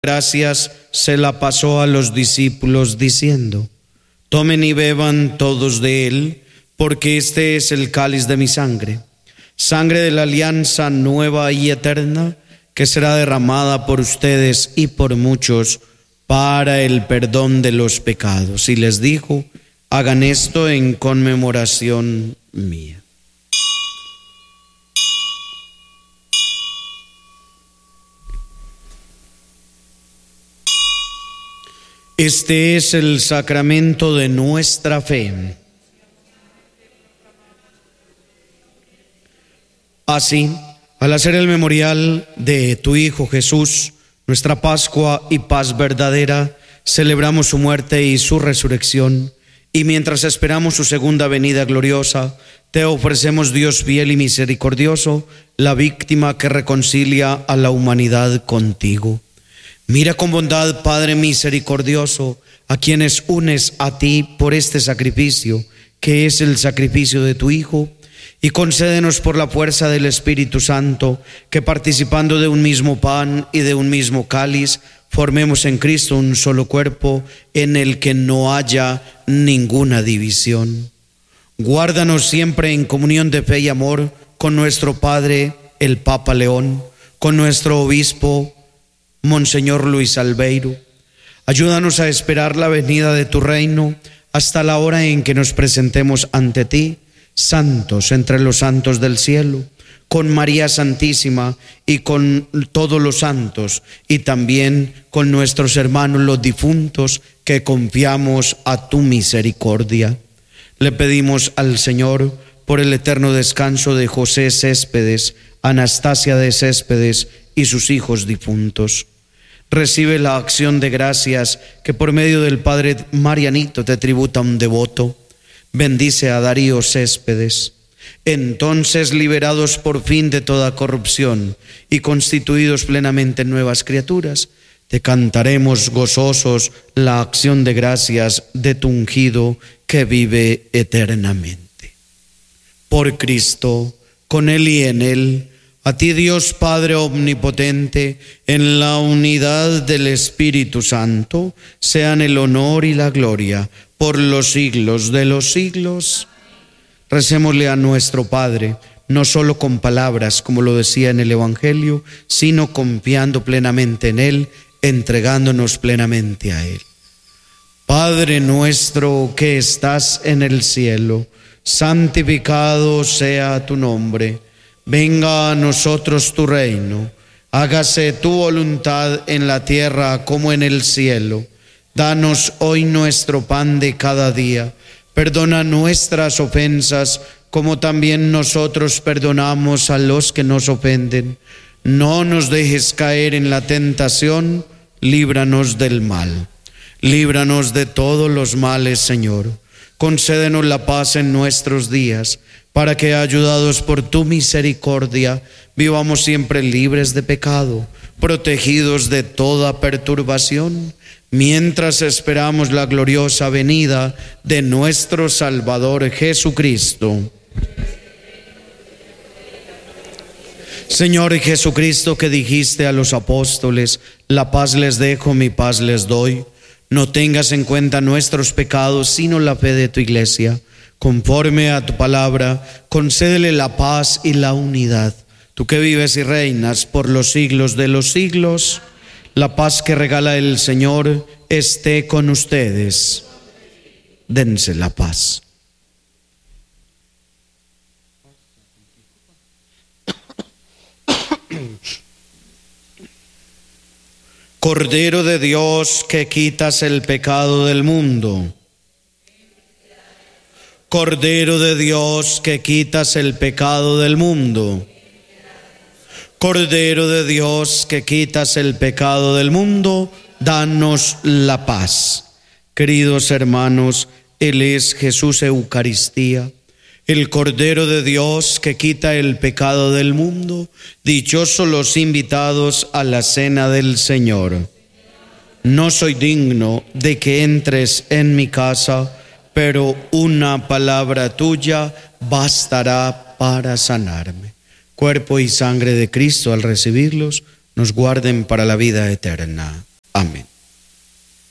gracias, se la pasó a los discípulos diciendo: tomen y beban todos de él, porque este es el cáliz de mi sangre, sangre de la alianza nueva y eterna, que será derramada por ustedes y por muchos para el perdón de los pecados. Y les dijo: hagan esto en conmemoración mía. Este es el sacramento de nuestra fe. Así, al hacer el memorial de tu Hijo Jesús, nuestra Pascua y paz verdadera, celebramos su muerte y su resurrección, y mientras esperamos su segunda venida gloriosa, te ofrecemos, Dios fiel y misericordioso, la víctima que reconcilia a la humanidad contigo. Mira con bondad, Padre misericordioso, a quienes unes a ti por este sacrificio, que es el sacrificio de tu Hijo, y concédenos por la fuerza del Espíritu Santo, que participando de un mismo pan y de un mismo cáliz, formemos en Cristo un solo cuerpo, en el que no haya ninguna división. Guárdanos siempre en comunión de fe y amor con nuestro Padre, el Papa León, con nuestro Obispo, Monseñor Luis Albeiro. Ayúdanos a esperar la venida de tu reino hasta la hora en que nos presentemos ante ti, santos entre los santos del cielo, con María Santísima y con todos los santos, y también con nuestros hermanos los difuntos, que confiamos a tu misericordia. Le pedimos al Señor por el eterno descanso de José Céspedes, Anastasia de Céspedes y sus hijos difuntos. Recibe la acción de gracias que por medio del Padre Marianito te tributa un devoto. Bendice a Darío Céspedes. Entonces, liberados por fin de toda corrupción y constituidos plenamente nuevas criaturas, te cantaremos gozosos la acción de gracias de tu ungido que vive eternamente. Por Cristo, con Él y en Él, a ti, Dios Padre omnipotente, en la unidad del Espíritu Santo, sean el honor y la gloria por los siglos de los siglos. Recémosle a nuestro Padre, no solo con palabras, como lo decía en el Evangelio, sino confiando plenamente en Él, entregándonos plenamente a Él. Padre nuestro que estás en el cielo, santificado sea tu nombre. Venga a nosotros tu reino, hágase tu voluntad en la tierra como en el cielo. Danos hoy nuestro pan de cada día, perdona nuestras ofensas como también nosotros perdonamos a los que nos ofenden. No nos dejes caer en la tentación, líbranos del mal. Líbranos de todos los males, Señor. Concédenos la paz en nuestros días, para que, ayudados por tu misericordia, vivamos siempre libres de pecado, protegidos de toda perturbación, mientras esperamos la gloriosa venida de nuestro Salvador Jesucristo. Señor Jesucristo, que dijiste a los apóstoles: la paz les dejo, mi paz les doy, no tengas en cuenta nuestros pecados, sino la fe de tu iglesia. Conforme a tu palabra, concédele la paz y la unidad. Tú que vives y reinas por los siglos de los siglos, la paz que regala el Señor esté con ustedes. Dense la paz. Cordero de Dios, que quitas el pecado del mundo. Cordero de Dios, que quitas el pecado del mundo. Cordero de Dios, que quitas el pecado del mundo, danos la paz. Queridos hermanos, Él es Jesús Eucaristía, el Cordero de Dios que quita el pecado del mundo. Dichosos los invitados a la cena del Señor. No soy digno de que entres en mi casa, pero una palabra tuya bastará para sanarme. Cuerpo y sangre de Cristo, al recibirlos, nos guarden para la vida eterna. Amén.